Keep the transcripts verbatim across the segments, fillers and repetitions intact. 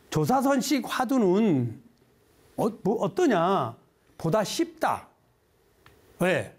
조사선식 화두는 어, 뭐 어떠냐? 보다 쉽다. 왜?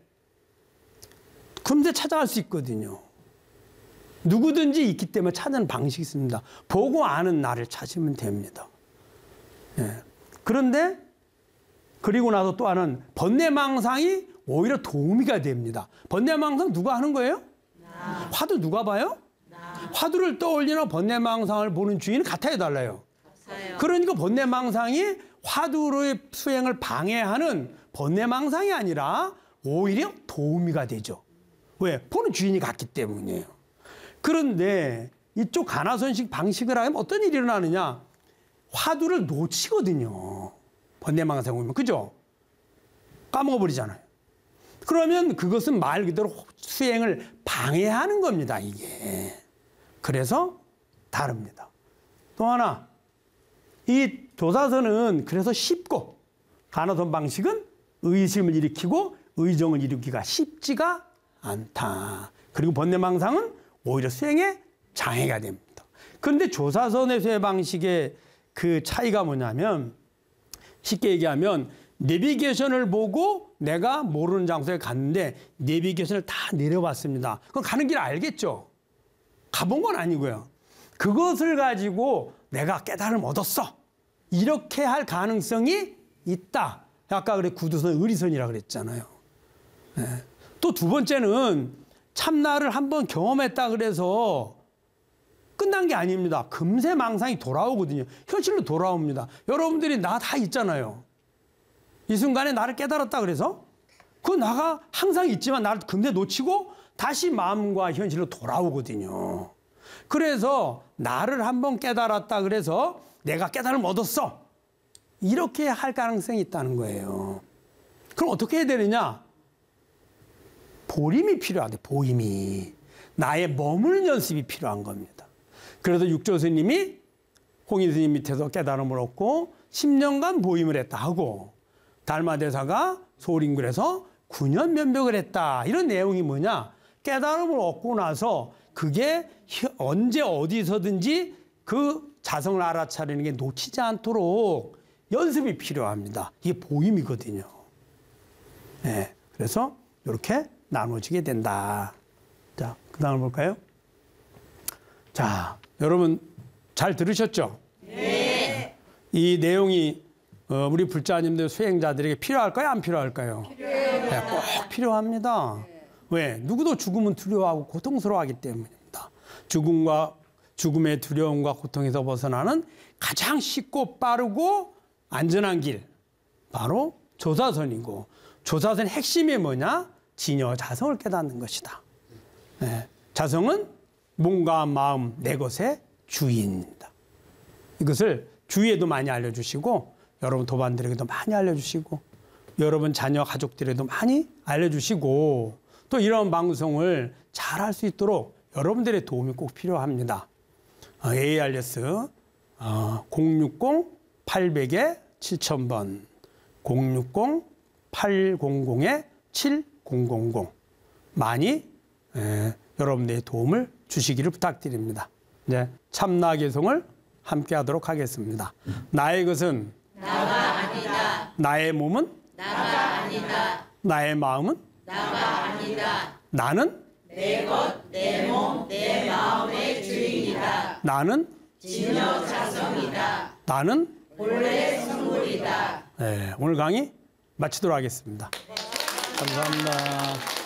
금세 찾아갈 수 있거든요. 누구든지 있기 때문에 찾는 방식이 있습니다. 보고 아는 나를 찾으면 됩니다. 예. 그런데 그리고 나서 또 하나는 번뇌망상이 오히려 도우미가 됩니다. 번뇌망상 누가 하는 거예요? 나. 화두 누가 봐요? 나. 화두를 떠올리나 번뇌망상을 보는 주인은 같아요, 달라요? 같아요. 그러니까 번뇌망상이 화두의 수행을 방해하는 번뇌망상이 아니라 오히려 도우미가 되죠. 왜? 보는 주인이 같기 때문이에요. 그런데 이쪽 가나선식 방식을 하면 어떤 일이 일어나느냐? 화두를 놓치거든요. 번뇌망상 오면. 그죠? 까먹어버리잖아요. 그러면 그것은 말 그대로 수행을 방해하는 겁니다, 이게. 그래서 다릅니다. 또 하나, 이 조사선은 그래서 쉽고, 가나선 방식은 의심을 일으키고 의정을 일으키기가 쉽지가 않다. 그리고 번뇌망상은 오히려 수행에 장애가 됩니다. 그런데 조사선의 수행 방식의 그 차이가 뭐냐면, 쉽게 얘기하면 내비게이션을 보고 내가 모르는 장소에 갔는데 내비게이션을 다 내려봤습니다. 그럼 가는 길 알겠죠? 가본 건 아니고요. 그것을 가지고 내가 깨달음을 얻었어. 이렇게 할 가능성이 있다. 아까 그래 구두선, 의리선이라 그랬잖아요. 네. 또 두 번째는 참나를 한번 경험했다 그래서 끝난 게 아닙니다. 금세 망상이 돌아오거든요. 현실로 돌아옵니다. 여러분들이 나 다 있잖아요. 이 순간에 나를 깨달았다 그래서 그 나가 항상 있지만 나를 금세 놓치고 다시 마음과 현실로 돌아오거든요. 그래서 나를 한번 깨달았다 그래서 내가 깨달음을 얻었어. 이렇게 할 가능성이 있다는 거예요. 그럼 어떻게 해야 되느냐? 보림이 필요하대, 보임이. 나의 머무는 연습이 필요한 겁니다. 그래서 육조 스님이 홍인 스님 밑에서 깨달음을 얻고 십 년간 보임을 했다 하고, 달마대사가 소림굴에서 구 년 면벽을 했다. 이런 내용이 뭐냐? 깨달음을 얻고 나서 그게 언제 어디서든지 그 자성을 알아차리는 게 놓치지 않도록 연습이 필요합니다. 이게 보임이거든요. 네, 그래서 이렇게 나눠지게 된다. 자, 그 다음을 볼까요? 자, 여러분 잘 들으셨죠? 네. 이 내용이 어, 우리 불자님들 수행자들에게 필요할까요? 안 필요할까요? 필요해요. 네, 꼭 필요합니다. 네. 왜? 누구도 죽음은 두려워하고 고통스러워하기 때문입니다. 죽음과 죽음의 두려움과 고통에서 벗어나는 가장 쉽고 빠르고 안전한 길, 바로 조사선이고, 조사선의 핵심이 뭐냐? 진여 자성을 깨닫는 것이다. 네. 자성은 몸과 마음, 내 것의 주인입니다. 이것을 주위에도 많이 알려주시고, 여러분 도반들에게도 많이 알려주시고, 여러분 자녀 가족들에도 많이 알려주시고, 또 이런 방송을 잘 할 수 있도록 여러분들의 도움이 꼭 필요합니다. 에이알에스 공육공 팔백 칠천 번, 공육공 팔백 칠공공공 많이 에, 여러분들의 도움을 주시기를 부탁드립니다. 이제 참나 개송을 함께 하도록 하겠습니다. 나의 것은 나가 아니다. 나의 몸은 나가 아니다. 나의 마음은 나가 아니다. 나는 내 것, 내 몸, 내 마음의 주인이다. 나는 진여 자성이다. 나는 본래 성불이다. 네, 오늘 강의 마치도록 하겠습니다. 감사합니다.